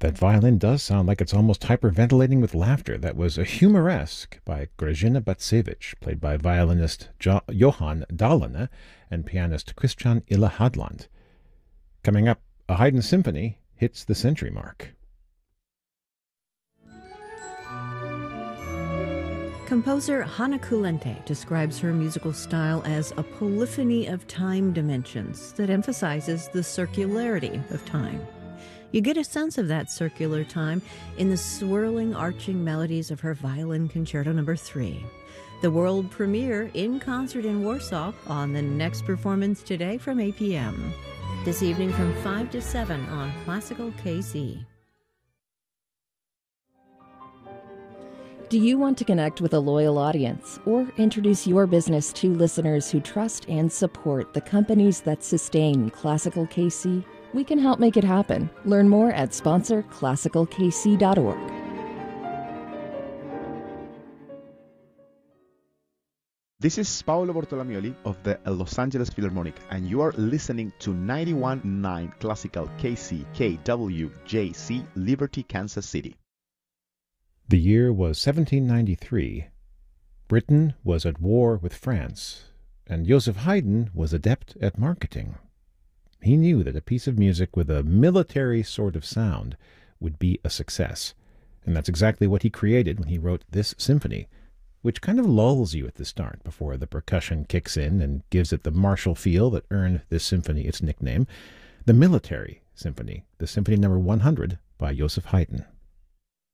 That violin does sound like it's almost hyperventilating with laughter. That was a Humoresque by Grażyna Bacewicz, played by violinist Johan Dahlene and pianist Christian Ille-Hadland. Coming up, a Haydn symphony hits the century mark. Composer Hanna Kulente describes her musical style as a polyphony of time dimensions that emphasizes the circularity of time. You get a sense of that circular time in the swirling, arching melodies of her Violin Concerto No. 3. The world premiere in concert in Warsaw on the next performance today from 8 p.m. This evening from 5 to 7 on Classical KC. Do you want to connect with a loyal audience or introduce your business to listeners who trust and support the companies that sustain Classical KC? We can help make it happen. Learn more at sponsorclassicalkc.org. This is Paolo Bortolamioli of the Los Angeles Philharmonic, and you are listening to 91.9 Classical KC KWJC, Liberty, Kansas City. The year was 1793. Britain was at war with France, and Joseph Haydn was adept at marketing. He knew that a piece of music with a military sort of sound would be a success, and that's exactly what he created when he wrote this symphony, which kind of lulls you at the start before the percussion kicks in and gives it the martial feel that earned this symphony its nickname, the Military Symphony, the Symphony No. 100 by Joseph Haydn.